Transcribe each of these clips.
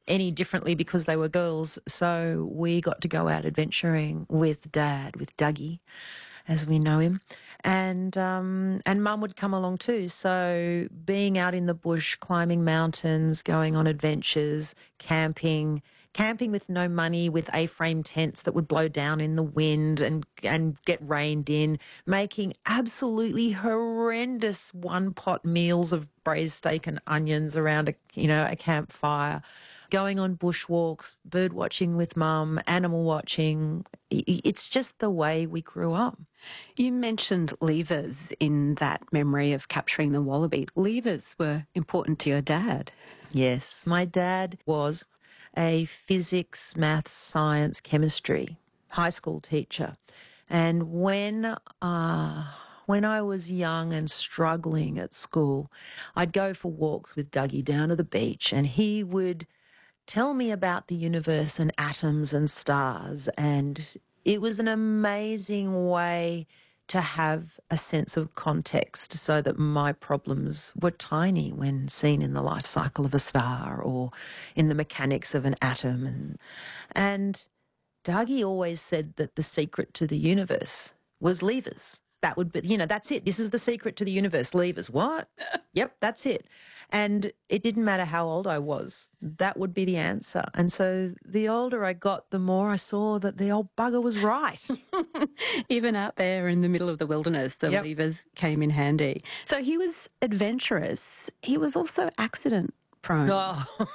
any differently because they were girls. So we got to go out adventuring with Dad, with Dougie, as we know him. And Mum would come along too. So being out in the bush, climbing mountains, going on adventures, camping with no money, with A-frame tents that would blow down in the wind and get rained in, making absolutely horrendous one-pot meals of braised steak and onions around a campfire, going on bushwalks, bird watching with Mum, animal watching. It's just the way we grew up. You mentioned levers in that memory of capturing the wallaby. Levers were important to your dad. Yes, my dad was a physics, maths, science, chemistry high school teacher. And when I was young and struggling at school, I'd go for walks with Dougie down to the beach, and he would tell me about the universe and atoms and stars. And it was an amazing way to have a sense of context so that my problems were tiny when seen in the life cycle of a star or in the mechanics of an atom. And Dougie always said that the secret to the universe was levers. That would be, that's it. This is the secret to the universe, levers. What? Yep, that's it. And it didn't matter how old I was. That would be the answer. And so the older I got, the more I saw that the old bugger was right. Even out there in the middle of the wilderness, the levers came in handy. So he was adventurous. He was also accident prone. Oh,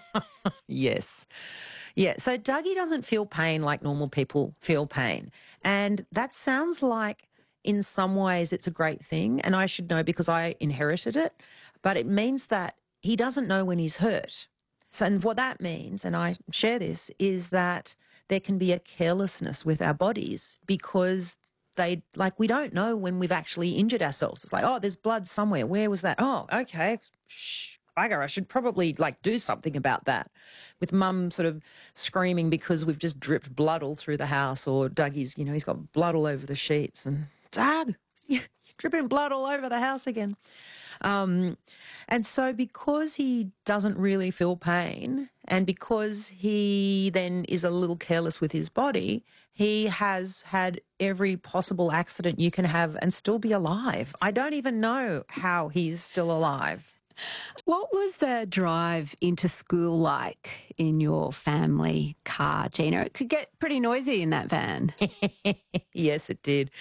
yes. Yeah, so Dougie doesn't feel pain like normal people feel pain. And that sounds like in some ways it's a great thing, and I should know because I inherited it, but it means that he doesn't know when he's hurt. So, and what that means, and I share this, is that there can be a carelessness with our bodies because we don't know when we've actually injured ourselves. It's like, oh, there's blood somewhere. Where was that? Oh, okay. I should probably do something about that. With Mum sort of screaming because we've just dripped blood all through the house, or Dougie's, he's got blood all over the sheets, and Dad, you're dripping blood all over the house again. And so because he doesn't really feel pain, and because he then is a little careless with his body, he has had every possible accident you can have and still be alive. I don't even know how he's still alive. What was the drive into school like in your family car, Gina? It could get pretty noisy in that van. Yes, it did.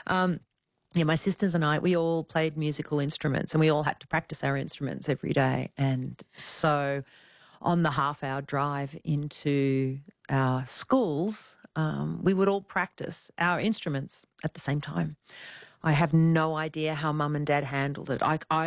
My sisters and I, we all played musical instruments, and we all had to practice our instruments every day. And so on the half-hour drive into our schools, we would all practice our instruments at the same time. I have no idea how Mum and Dad handled it.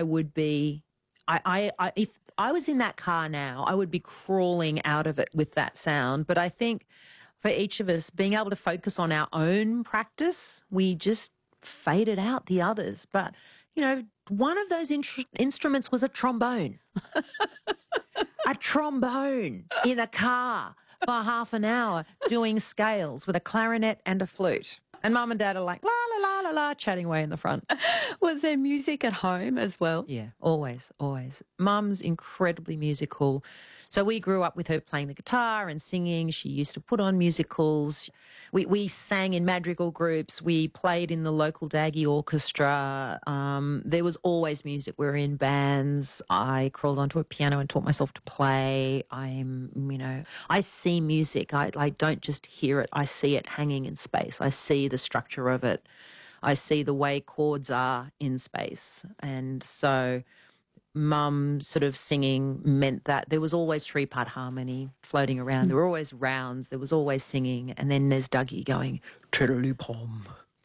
If I was in that car now, I would be crawling out of it with that sound. But I think for each of us, being able to focus on our own practice, we just faded out the others. But, one of those instruments was a trombone. A trombone in a car for half an hour doing scales with a clarinet and a flute. And Mum and Dad are like, la, la, la, la, la, chatting away in the front. Was there music at home as well? Yeah, always, always. Mum's incredibly musical. So we grew up with her playing the guitar and singing. She used to put on musicals. We sang in madrigal groups. We played in the local Daggy orchestra. There was always music. We were in bands. I crawled onto a piano and taught myself to play. I see music. I don't just hear it. I see it hanging in space. I see the structure of it. I see the way chords are in space. And so Mum sort of singing meant that there was always three-part harmony floating around. There were always rounds. There was always singing. And then there's Dougie going, tiddly-pom.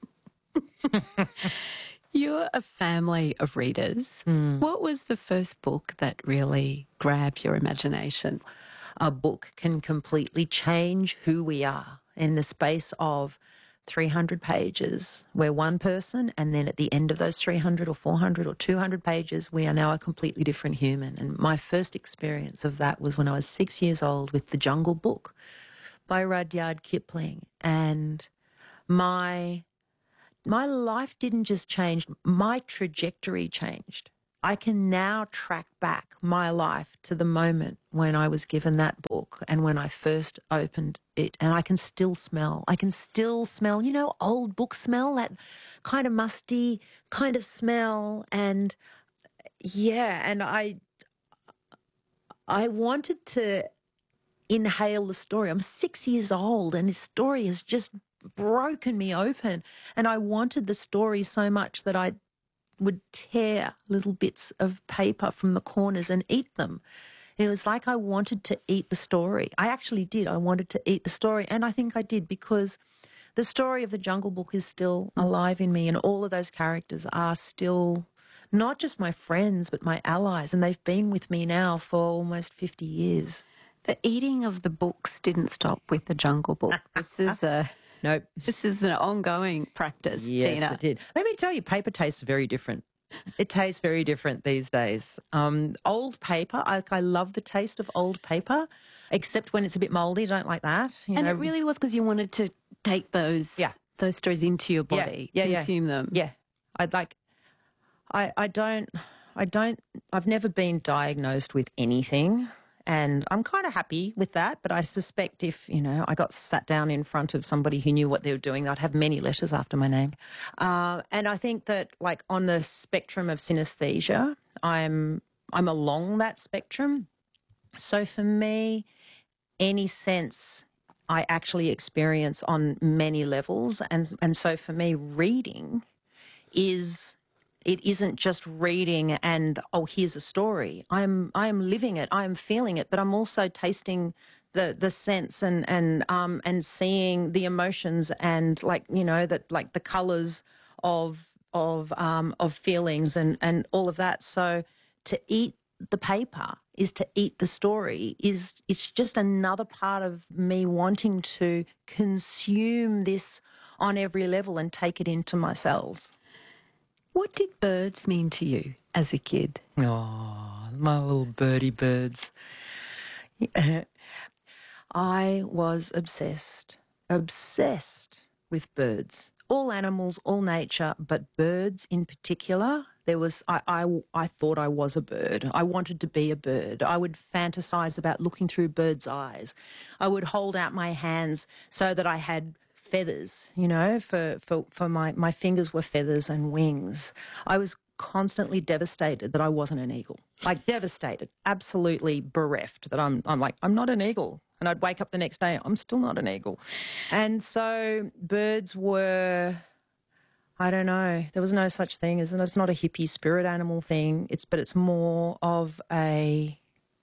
You're a family of readers. What was the first book that really grabbed your imagination? A book can completely change who we are in the space of 300 pages. We're one person, and then at the end of those 300 or 400 or 200 pages, we are now a completely different human. And my first experience of that was when I was 6 years old with The Jungle Book by Rudyard Kipling. And my life didn't just change, my trajectory changed. I can now track back my life to the moment when I was given that book. And when I first opened it, and I can still smell, you know, old book smell, that kind of musty kind of smell. And yeah, and I wanted to inhale the story. I'm 6 years old and this story has just broken me open. And I wanted the story so much that I would tear little bits of paper from the corners and eat them. It was like I wanted to eat the story. I actually did. I wanted to eat the story. And I think I did, because the story of the Jungle Book is still alive in me, and all of those characters are still not just my friends, but my allies. And they've been with me now for almost 50 years. The eating of the books didn't stop with the Jungle Book. This is Nope. This is an ongoing practice, Yes, Gina. it did. Let me tell you, paper tastes very different. It tastes very different these days. Old paper, I love the taste of old paper, except when it's a bit mouldy. I don't like that. And it really was because you wanted to take those stories into your body, consume them. Yeah, I've never been diagnosed with anything. And I'm kind of happy with that, but I suspect if, you know, I got sat down in front of somebody who knew what they were doing, I'd have many letters after my name. And I think that, like, on the spectrum of synesthesia, I'm along that spectrum. So for me, any sense I actually experience on many levels. And so for me, reading it isn't just reading and, oh, here's a story. I am living it. I am feeling it, but I'm also tasting the sense and seeing the emotions and, like, you know, that, like, the colours of feelings and all of that. So to eat the paper is to eat the story. It's just another part of me wanting to consume this on every level and take it into my cells. What did birds mean to you as a kid? Oh, my little birdie birds. I was obsessed with birds. All animals, all nature, but birds in particular. I thought I was a bird. I wanted to be a bird. I would fantasize about looking through birds' eyes. I would hold out my hands so that I had feathers, you know, for my fingers were feathers and wings. I was constantly devastated that I wasn't an eagle. Like, devastated, absolutely bereft that I'm not an eagle. And I'd wake up the next day, I'm still not an eagle. And so birds were, I don't know, there was no such thing as, and it's not a hippie spirit animal thing. But it's more of like,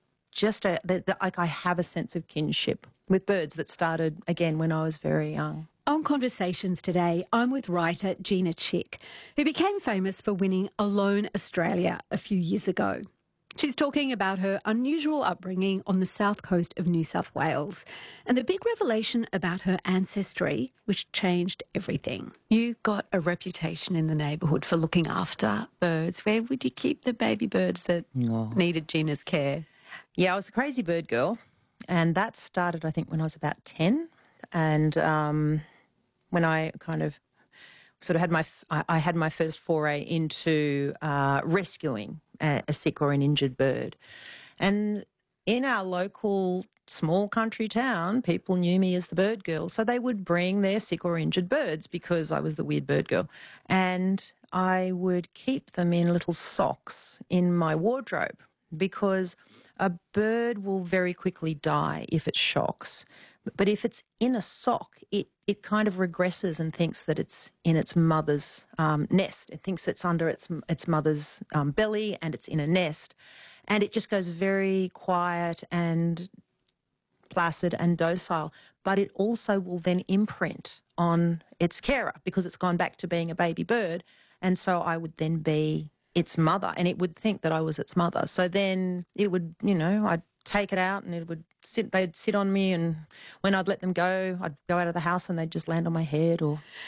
I have a sense of kinship with birds that started again when I was very young. On Conversations today, I'm with writer Gina Chick, who became famous for winning Alone Australia a few years ago. She's talking about her unusual upbringing on the south coast of New South Wales and the big revelation about her ancestry, which changed everything. You got a reputation in the neighbourhood for looking after birds. Where would you keep the baby birds that needed Gina's care? Yeah, I was a crazy bird girl, and that started, I think, when I was about 10. And when I kind of sort of had my first foray into rescuing a sick or an injured bird. And in our local small country town, people knew me as the bird girl. So they would bring their sick or injured birds because I was the weird bird girl. And I would keep them in little socks in my wardrobe, because a bird will very quickly die if it shocks. But if it's in a sock, it kind of regresses and thinks that it's in its mother's nest. It thinks it's under its mother's belly and it's in a nest. And it just goes very quiet and placid and docile. But it also will then imprint on its carer because it's gone back to being a baby bird. And so I would then be its mother, and it would think that I was its mother. So then it would, you know, I'd take it out and they'd sit on me, and when I'd let them go, I'd go out of the house and they'd just land on my head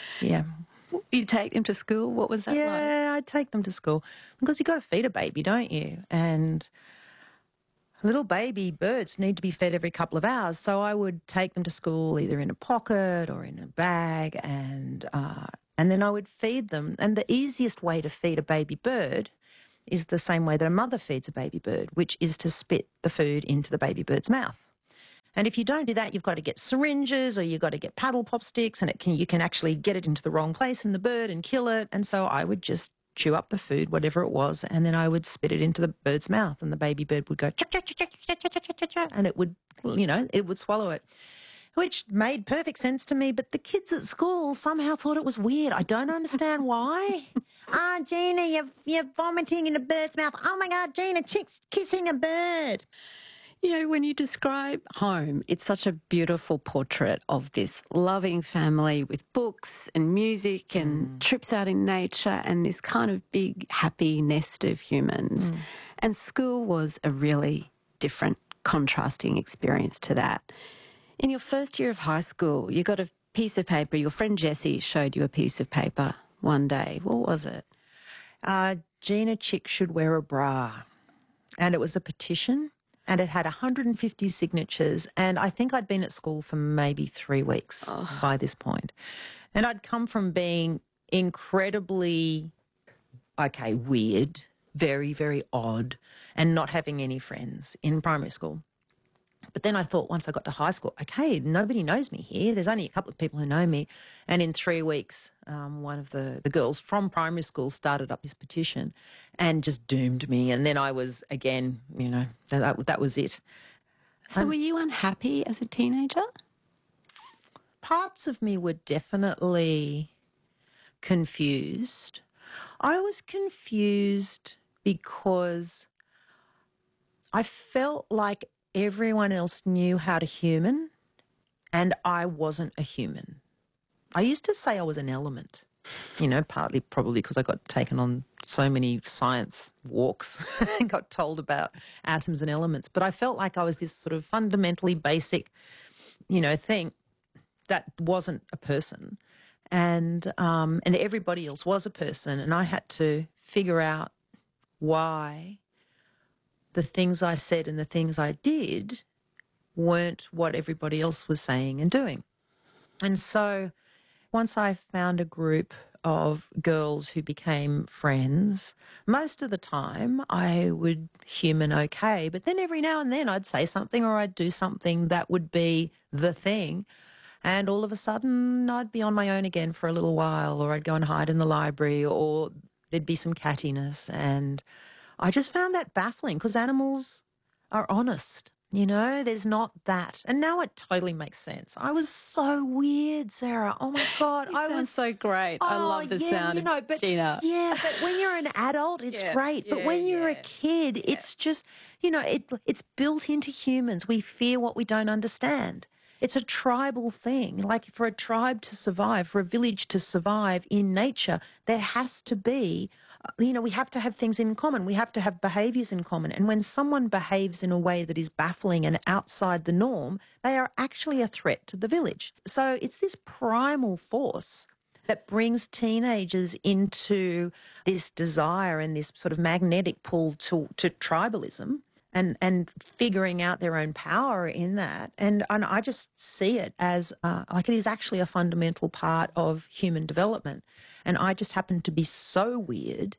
You'd take them to school? What was that like? Yeah, I'd take them to school because you got to feed a baby, don't you? And little baby birds need to be fed every couple of hours. So I would take them to school either in a pocket or in a bag, and then I would feed them. And the easiest way to feed a baby bird is the same way that a mother feeds a baby bird, which is to spit the food into the baby bird's mouth. And if you don't do that, you've got to get syringes or you've got to get paddle pop sticks, and you can actually get it into the wrong place in the bird and kill it. And so I would just chew up the food, whatever it was, and then I would spit it into the bird's mouth, and the baby bird would go chuck, chuck, chuck, chuck, chuck, chuck, chuck, chuck, chuck, and it would, it would swallow it, which made perfect sense to me. But the kids at school somehow thought it was weird. I don't understand why. Gina, you're vomiting in a bird's mouth. Oh my God, Gina, chick's kissing a bird. When you describe home, it's such a beautiful portrait of this loving family with books and music and trips out in nature and this kind of big, happy nest of humans. And school was a really different, contrasting experience to that. In your first year of high school, you got a piece of paper. Your friend Jessie showed you a piece of paper one day. What was it? Gina Chick should wear a bra. And it was a petition. And it had 150 signatures, and I think I'd been at school for maybe 3 weeks by this point. And I'd come from being incredibly, weird, very, very odd, and not having any friends in primary school. But then I thought once I got to high school, okay, nobody knows me here. There's only a couple of people who know me. And in 3 weeks, one of the girls from primary school started up this petition and just doomed me. And then I was, again, that was it. So were you unhappy as a teenager? Parts of me were definitely confused. I was confused because I felt like everyone else knew how to human and I wasn't a human. I used to say I was an element, partly probably because I got taken on so many science walks and got told about atoms and elements. But I felt like I was this sort of fundamentally basic, thing that wasn't a person. And everybody else was a person. And I had to figure out why the things I said and the things I did weren't what everybody else was saying and doing. And so once I found a group of girls who became friends, most of the time I would human okay, but then every now and then I'd say something or I'd do something that would be the thing, and all of a sudden I'd be on my own again for a little while, or I'd go and hide in the library, or there'd be some cattiness. And I just found that baffling because animals are honest, there's not that. And now it totally makes sense. I was so weird, Sarah. Oh my God. I was so great. I love the sound of Gina. Yeah, but when you're an adult, it's great. But when you're a kid, it's just, it's built into humans. We fear what we don't understand. It's a tribal thing. Like for a tribe to survive, for a village to survive in nature, there has to be, we have to have things in common. We have to have behaviours in common. And when someone behaves in a way that is baffling and outside the norm, they are actually a threat to the village. So it's this primal force that brings teenagers into this desire and this sort of magnetic pull to tribalism. And figuring out their own power in that. And I just see it as like it is actually a fundamental part of human development. And I just happened to be so weird.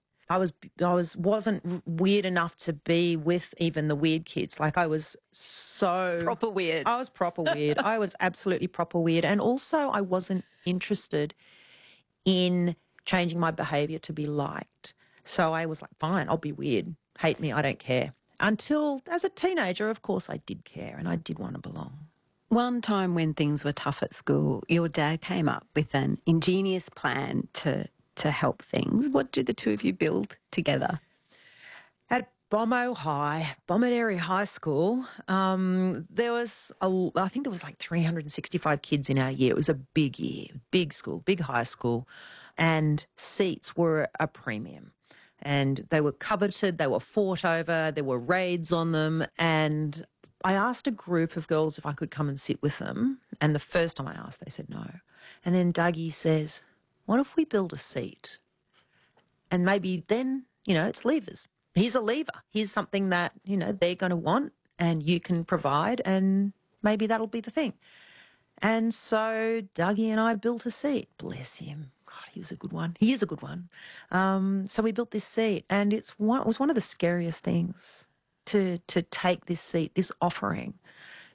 Wasn't weird enough to be with even the weird kids. Like I was so proper weird. I was proper weird. I was absolutely proper weird. And also I wasn't interested in changing my behaviour to be liked. So I was like, fine, I'll be weird. Hate me, I don't care. Until, as a teenager, of course, I did care and I did want to belong. One time when things were tough at school, your dad came up with an ingenious plan to help things. What did the two of you build together? At Bomaderry High School, there was, I think there was like 365 kids in our year. It was a big year, big school, big high school, and seats were a premium. And they were coveted, they were fought over, there were raids on them. And I asked a group of girls if I could come and sit with them. And the first time I asked, they said no. And then Dougie says, what if we build a seat? And maybe then, it's levers. Here's a lever. Here's something that, they're going to want and you can provide, and maybe that'll be the thing. And so Dougie and I built a seat. Bless him. God, he was a good one. He is a good one. So we built this seat, and it was one of the scariest things to take this seat, this offering,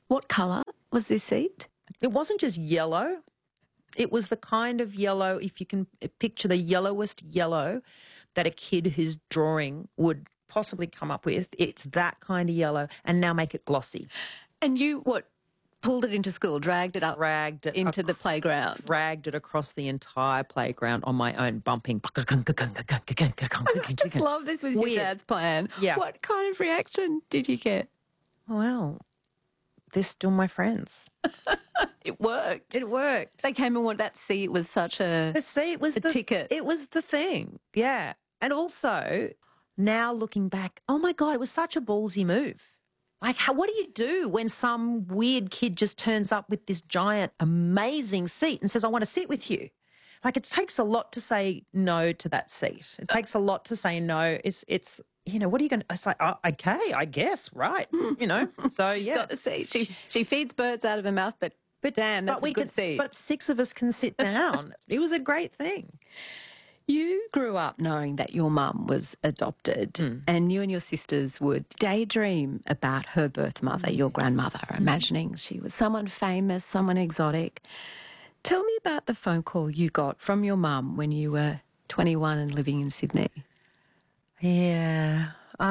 What colour was this seat? It wasn't just yellow. It was the kind of yellow, if you can picture the yellowest yellow that a kid who's drawing would possibly come up with. It's that kind of yellow, and now make it glossy. And you, pulled it into school, dragged it up into the playground? Dragged it across the entire playground on my own, bumping. I just love this was your dad's plan. Yeah. What kind of reaction did you get? Well, they're still my friends. It worked. It worked. They came and wanted that seat was such a ticket. It was the thing, yeah. And also, now looking back, oh my God, it was such a ballsy move. Like, what do you do when some weird kid just turns up with this giant, amazing seat and says, I want to sit with you? Like, it takes a lot to say no to that seat. It takes a lot to say no. It's what are you going to, it's like, oh, okay, I guess, right, So, She's got the seat. She feeds birds out of her mouth, but damn, that's a good seat. But 6 of us can sit down. It was a great thing. You grew up knowing that your mum was adopted and you and your sisters would daydream about her birth mother, your grandmother, imagining she was someone famous, someone exotic. Tell me about the phone call you got from your mum when you were 21 and living in Sydney. Yeah.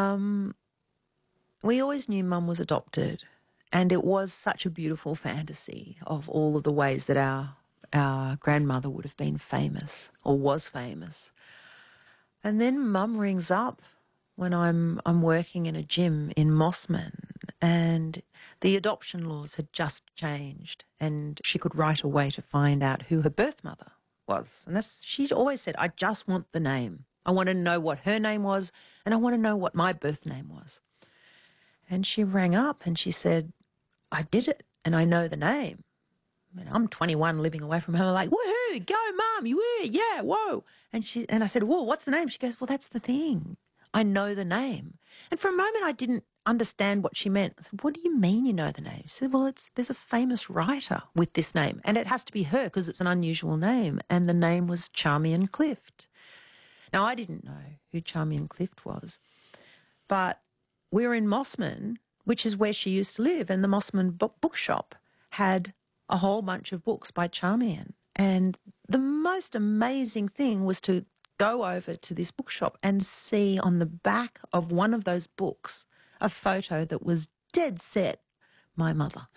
We always knew Mum was adopted, and it was such a beautiful fantasy of all of the ways that our grandmother would have been famous or was famous. And then Mum rings up when I'm working in a gym in Mossman, and the adoption laws had just changed, and she could write away to find out who her birth mother was. And she always said, I just want the name. I want to know what her name was, and I want to know what my birth name was. And she rang up and she said, I did it, and I know the name. And I'm 21 living away from home, like, woohoo, go, Mum, you were, yeah, whoa. And I said, whoa, what's the name? She goes, well, that's the thing. I know the name. And for a moment I didn't understand what she meant. I said, what do you mean you know the name? She said, well, there's a famous writer with this name, and it has to be her because it's an unusual name. And the name was Charmian Clift. Now, I didn't know who Charmian Clift was, but we were in Mossman, which is where she used to live, and the Mossman bookshop had a whole bunch of books by Charmian. And the most amazing thing was to go over to this bookshop and see on the back of one of those books a photo that was dead set my mother.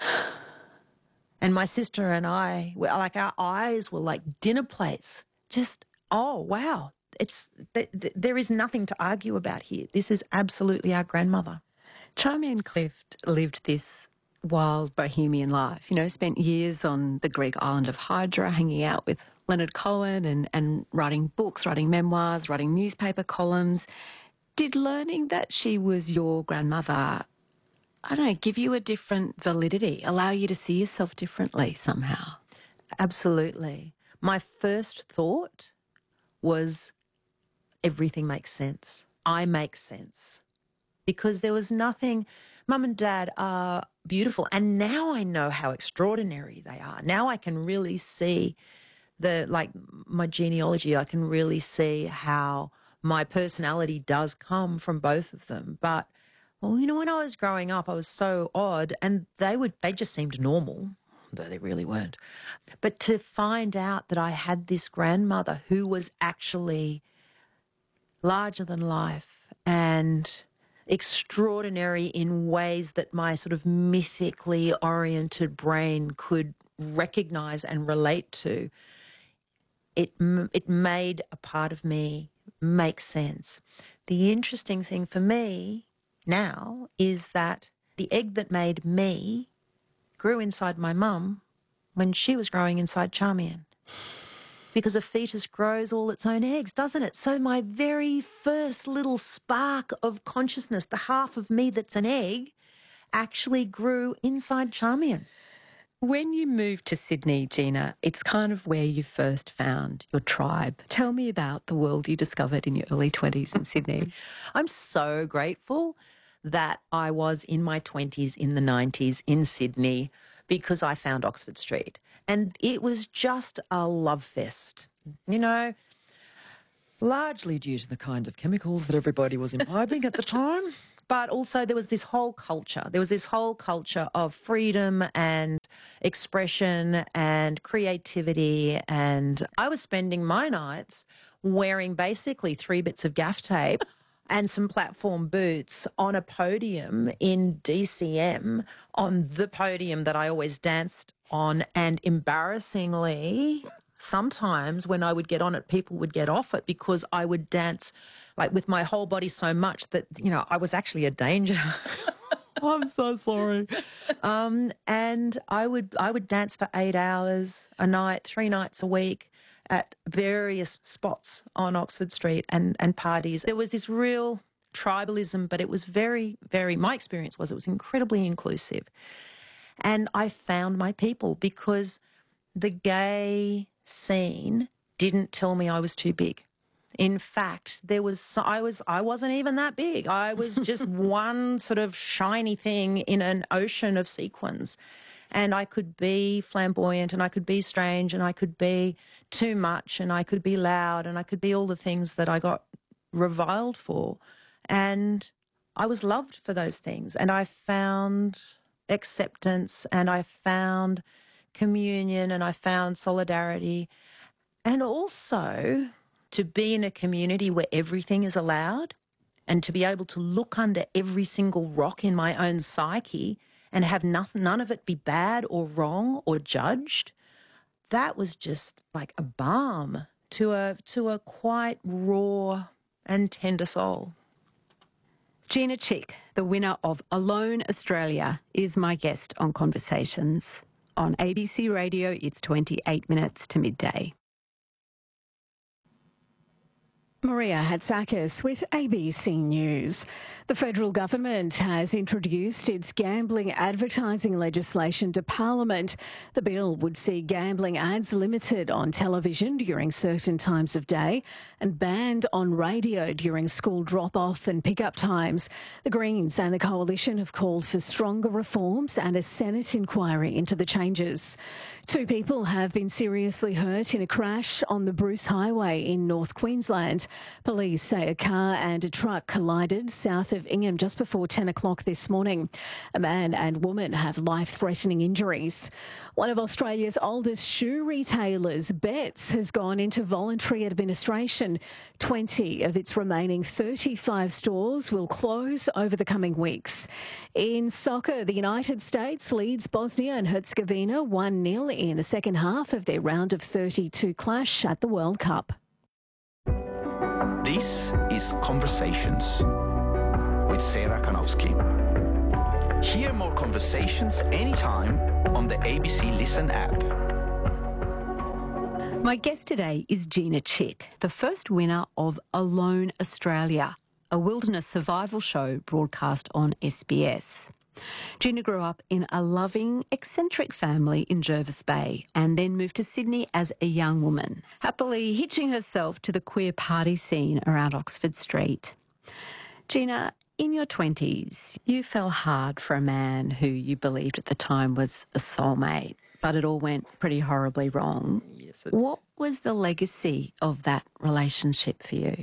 And my sister and I, like, our eyes were like dinner plates. Just, oh, wow. There is nothing to argue about here. This is absolutely our grandmother. Charmian Clift lived this wild bohemian life, spent years on the Greek island of Hydra, hanging out with Leonard Cohen and writing books, writing memoirs, writing newspaper columns. Did learning that she was your grandmother, I don't know, give you a different validity, allow you to see yourself differently somehow? Absolutely. My first thought was everything makes sense. I make sense. Because there was nothing, Mum and Dad are beautiful, and now I know how extraordinary they are. Now I can really see my genealogy. I can really see how my personality does come from both of them. But, well, when I was growing up, I was so odd, and they just seemed normal, though they really weren't. But to find out that I had this grandmother who was actually larger than life and extraordinary in ways that my sort of mythically oriented brain could recognise and relate to, it made a part of me make sense. The interesting thing for me now is that the egg that made me grew inside my mum when she was growing inside Charmian. Because a fetus grows all its own eggs, doesn't it? So my very first little spark of consciousness, the half of me that's an egg, actually grew inside Charmian. When you moved to Sydney, Gina, it's kind of where you first found your tribe. Tell me about the world you discovered in your early 20s in Sydney. I'm so grateful that I was in my 20s in the 90s in Sydney because I found Oxford Street. And it was just a love fest, largely due to the kind of chemicals that everybody was imbibing at the time. But also there was this whole culture. There was this whole culture of freedom and expression and creativity. And I was spending my nights wearing basically 3 bits of gaff tape and some platform boots on a podium in DCM, on the podium that I always danced on. And embarrassingly, sometimes when I would get on it, people would get off it because I would dance like with my whole body so much that, you know, I was actually a danger. I'm so sorry. And I would dance for 8 hours a night, 3 nights a week at various spots on Oxford Street and parties. There was this real tribalism, but it was my experience was it was incredibly inclusive. And I found my people because the gay scene didn't tell me I was too big. In fact, I wasn't even that big. I was just one sort of shiny thing in an ocean of sequins. And I could be flamboyant and I could be strange and I could be too much and I could be loud and I could be all the things that I got reviled for. And I was loved for those things. And I found acceptance and I found communion and I found solidarity. And also to be in a community where everything is allowed and to be able to look under every single rock in my own psyche and have none of it be bad or wrong or judged, that was just like a balm to a quite raw and tender soul. Gina Chick, the winner of Alone Australia, is my guest on Conversations. On ABC Radio, it's 28 minutes to midday. Maria Hatzakis with ABC News. The federal government has introduced its gambling advertising legislation to Parliament. The bill would see gambling ads limited on television during certain times of day and banned on radio during school drop-off and pick-up times. The Greens and the Coalition have called for stronger reforms and a Senate inquiry into the changes. 2 people have been seriously hurt in a crash on the Bruce Highway in North Queensland. Police say a car and a truck collided south of Ingham just before 10 o'clock this morning. A man and woman have life-threatening injuries. One of Australia's oldest shoe retailers, Betts, has gone into voluntary administration. 20 of its remaining 35 stores will close over the coming weeks. In soccer, the United States leads Bosnia and Herzegovina 1-0 in the second half of their round of 32 clash at the World Cup. This is Conversations with Sarah Kanowski. Hear more conversations anytime on the ABC Listen app. My guest today is Gina Chick, the first winner of Alone Australia, a wilderness survival show broadcast on SBS. Gina grew up in a loving, eccentric family in Jervis Bay and then moved to Sydney as a young woman, happily hitching herself to the queer party scene around Oxford Street. Gina, in your 20s, you fell hard for a man who you believed at the time was a soulmate, but it all went pretty horribly wrong. Yes, What was the legacy of that relationship for you?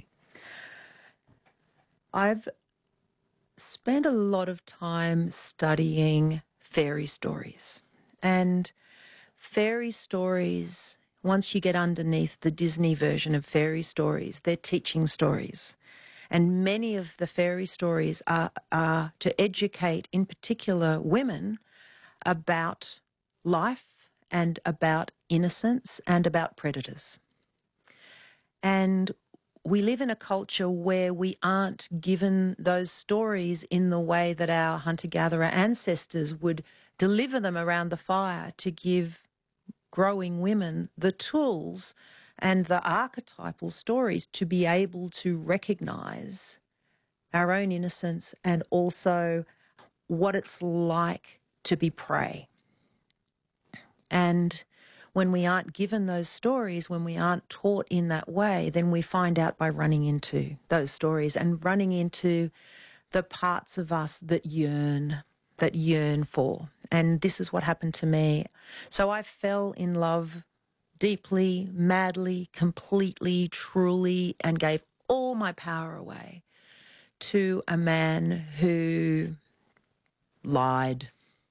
I've spent a lot of time studying fairy stories. And fairy stories, once you get underneath the Disney version of fairy stories, they're teaching stories. And many of the fairy stories are to educate, in particular, women about life and about innocence and about predators. And we live in a culture where we aren't given those stories in the way that our hunter-gatherer ancestors would deliver them around the fire to give growing women the tools and the archetypal stories to be able to recognise our own innocence and also what it's like to be prey. And when we aren't given those stories, when we aren't taught in that way, then we find out by running into those stories and running into the parts of us that yearn for. And this is what happened to me. So I fell in love deeply, madly, completely, truly, and gave all my power away to a man who lied,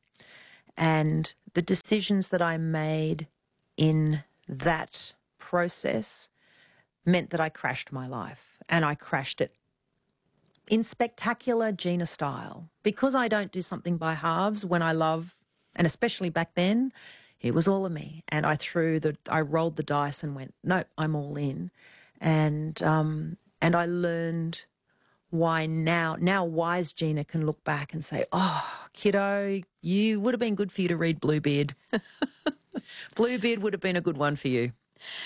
and the decisions that I made in that process meant that I crashed my life, and I crashed it in spectacular Gina style. Because I don't do something by halves when I love, and especially back then, it was all of me. And I rolled the dice and went, no, I'm all in. And I learned why now wise Gina can look back and say, oh, kiddo, you would have been good for you to read Bluebeard. Bluebeard would have been a good one for you.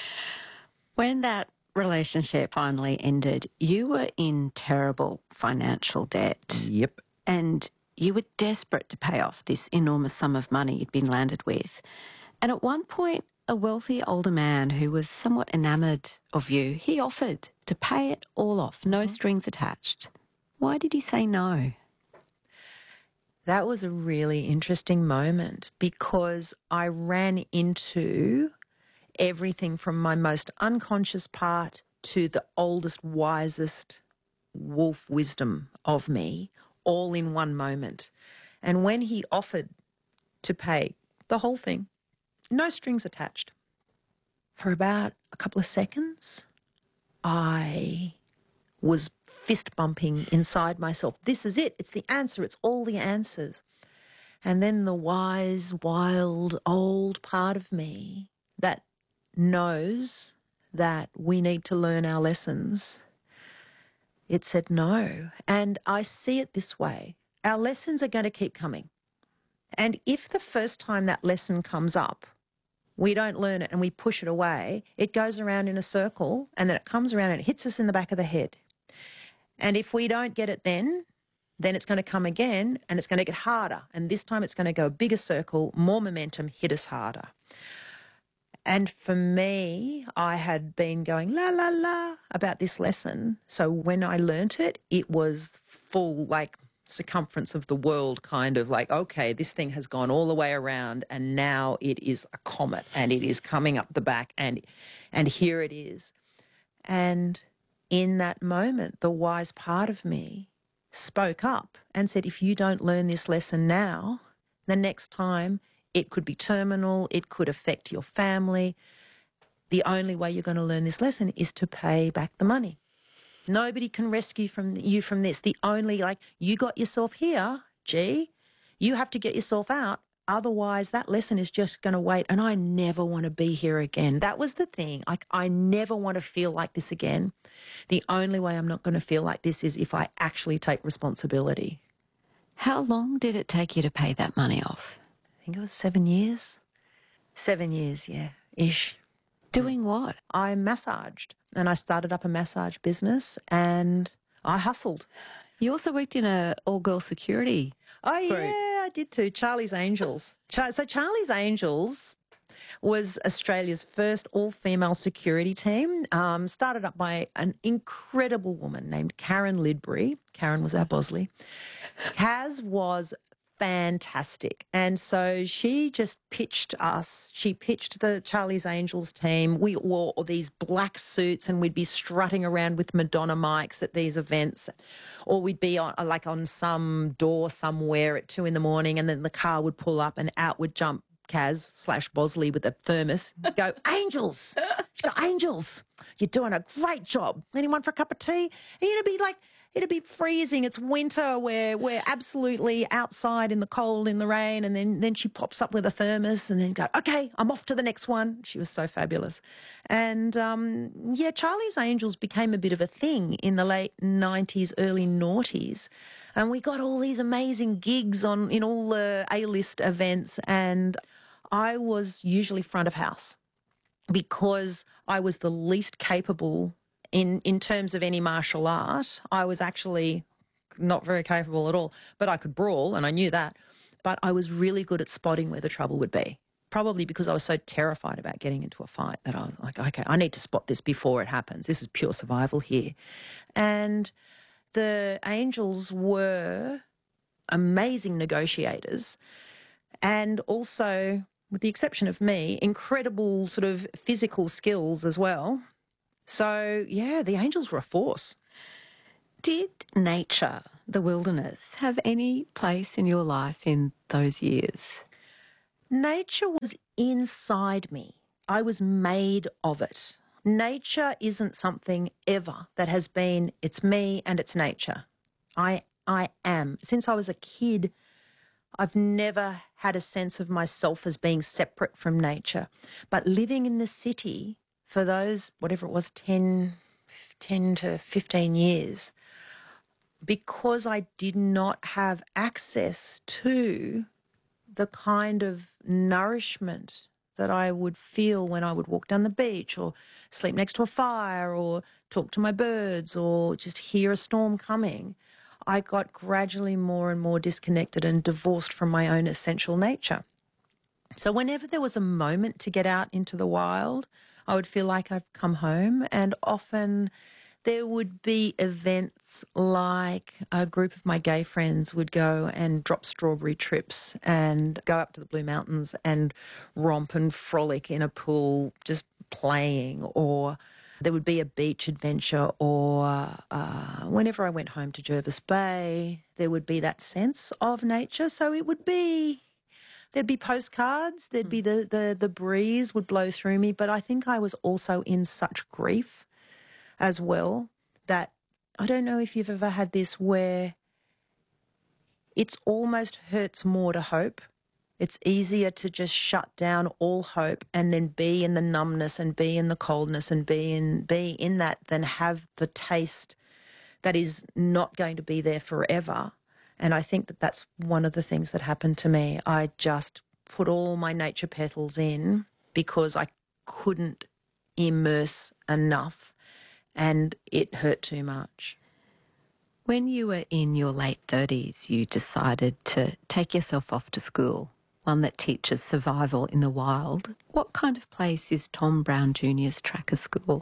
When that relationship finally ended, you were in terrible financial debt. Yep. And you were desperate to pay off this enormous sum of money you'd been landed with. And at one point, a wealthy older man who was somewhat enamoured of you, he offered to pay it all off, no strings attached. Why did you say no? That was a really interesting moment because I ran into everything from my most unconscious part to the oldest, wisest wolf wisdom of me, all in one moment. And when he offered to pay the whole thing, no strings attached, for about a couple of seconds, I was fist bumping inside myself. This is it. It's the answer. It's all the answers. And then the wise, wild, old part of me that knows that we need to learn our lessons, it said no. And I see it this way. Our lessons are going to keep coming. And if the first time that lesson comes up, we don't learn it and we push it away, it goes around in a circle and then it comes around and it hits us in the back of the head. And if we don't get it then it's going to come again and it's going to get harder. And this time it's going to go a bigger circle, more momentum, hit us harder. And for me, I had been going la, la, la about this lesson. So when I learnt it, it was full, like, circumference of the world, kind of like, okay, this thing has gone all the way around and now it is a comet and it is coming up the back and here it is. And in that moment, the wise part of me spoke up and said, if you don't learn this lesson now, the next time it could be terminal, it could affect your family. The only way you're going to learn this lesson is to pay back the money. Nobody can rescue you from this. The only, like, you got yourself here, gee, you have to get yourself out. Otherwise, that lesson is just going to wait. And I never want to be here again. That was the thing. I never want to feel like this again. The only way I'm not going to feel like this is if I actually take responsibility. How long did it take you to pay that money off? I think it was 7 years. 7 years, yeah, ish. Doing what? I massaged and I started up a massage business and I hustled. You also worked in a all-girl security Oh, group. yeah, I did too. Charlie's Angels. So Charlie's Angels was Australia's first all-female security team, started up by an incredible woman named Karen Lidbury. Karen was our Bosley. Kaz was fantastic. And so she just pitched us. She pitched the Charlie's Angels team. We wore these black suits and we'd be strutting around with Madonna mics at these events. Or we'd be on some door somewhere at 2 a.m. and then the car would pull up and out would jump Kaz/Bosley with a thermos. Go, Angels! She'd go, Angels! You're doing a great job. Anyone for a cup of tea? And it'd be freezing. It's winter. We're absolutely outside in the cold, in the rain. And then she pops up with a thermos and then go, okay, I'm off to the next one. She was so fabulous. And, Charlie's Angels became a bit of a thing in the late 90s, early noughties. And we got all these amazing gigs in all the A-list events. And I was usually front of house because I was the least capable in terms of any martial art. I was actually not very capable at all, but I could brawl and I knew that. But I was really good at spotting where the trouble would be, probably because I was so terrified about getting into a fight that I was like, okay, I need to spot this before it happens. This is pure survival here. And the Angels were amazing negotiators and also, with the exception of me, incredible sort of physical skills as well. So, yeah, the Angels were a force. Did nature, the wilderness, have any place in your life in those years? Nature was inside me. I was made of it. Nature isn't something ever that has been, it's me and it's nature. I am. Since I was a kid, I've never had a sense of myself as being separate from nature. But living in the city for those, whatever it was, 10 to 15 years, because I did not have access to the kind of nourishment that I would feel when I would walk down the beach or sleep next to a fire or talk to my birds or just hear a storm coming, I got gradually more and more disconnected and divorced from my own essential nature. So whenever there was a moment to get out into the wild, I would feel like I've come home, and often there would be events like a group of my gay friends would go and drop strawberry trips and go up to the Blue Mountains and romp and frolic in a pool just playing, or there would be a beach adventure, or whenever I went home to Jervis Bay, there would be that sense of nature. So it would be, there'd be postcards, there'd be the breeze would blow through me, but I think I was also in such grief as well, that I don't know if you've ever had this where it's almost hurts more to hope. It's easier to just shut down all hope and then be in the numbness and be in the coldness and be in that than have the taste that is not going to be there forever. And I think that that's one of the things that happened to me. I just put all my nature petals in because I couldn't immerse enough. And it hurt too much. When you were in your late 30s, you decided to take yourself off to school, one that teaches survival in the wild. What kind of place is Tom Brown Jr.'s Tracker School?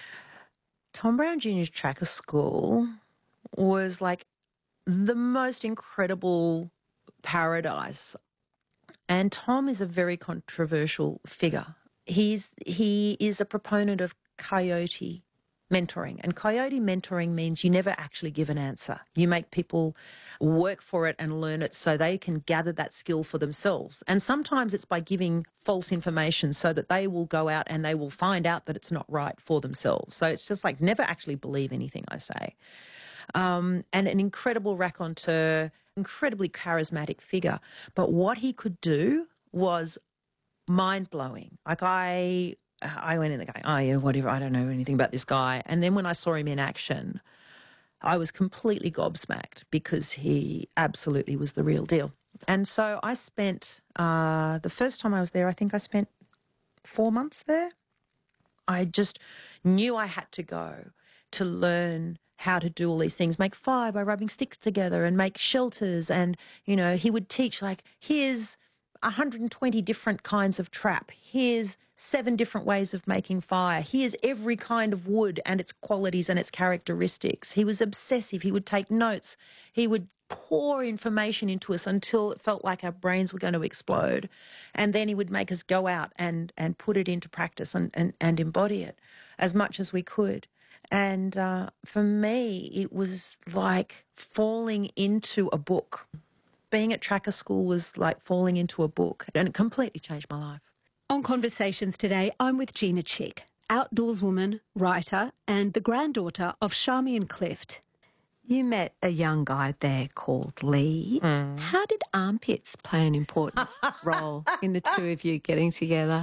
Tom Brown Jr.'s Tracker School was like the most incredible paradise. And Tom is a very controversial figure. He is a proponent of coyote mentoring. And coyote mentoring means you never actually give an answer. You make people work for it and learn it so they can gather that skill for themselves. And sometimes it's by giving false information so that they will go out and they will find out that it's not right for themselves. So it's just like never actually believe anything I say. And an incredible raconteur, incredibly charismatic figure. But what he could do was mind-blowing. Like I went in there going, oh, yeah, whatever, I don't know anything about this guy. And then when I saw him in action, I was completely gobsmacked because he absolutely was the real deal. And so I spent, the first time I was there, I think I spent 4 months there. I just knew I had to go to learn how to do all these things, make fire by rubbing sticks together and make shelters. And, you know, he would teach like, here's 120 different kinds of trap. Here's 7 different ways of making fire. Here's every kind of wood and its qualities and its characteristics. He was obsessive. He would take notes. He would pour information into us until it felt like our brains were going to explode. And then he would make us go out and put it into practice and embody it as much as we could. And for me, it was like falling into a book. Being at Tracker School was like falling into a book, and it completely changed my life. On Conversations today, I'm with Gina Chick, outdoorswoman, writer, and the granddaughter of Charmian Clift. You met a young guy there called Lee. How did armpits play an important role in the two of you getting together?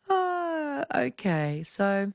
Okay. So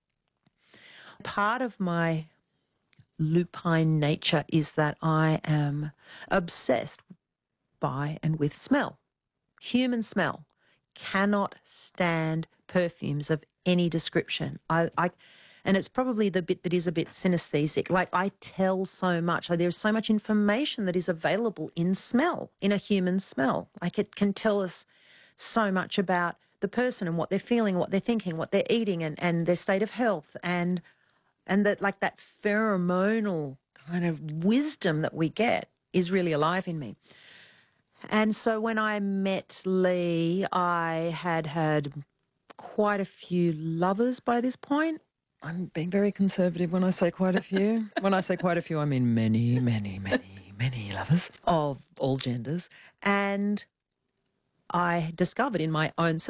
part of my lupine nature is that I am obsessed by and with smell. Human smell. Cannot stand perfumes of any description. And it's probably the bit that is a bit synesthetic. Like I tell so much. Like there's so much information that is available in smell, in a human smell. Like it can tell us so much about the person and what they're feeling, what they're thinking, what they're eating, and their state of health, and that like that pheromonal kind of wisdom that we get is really alive in me. And so when I met Lee, I had quite a few lovers by this point. I'm being very conservative when I say quite a few. When I say quite a few, I mean many, many, many, many lovers of all genders. And I discovered in my own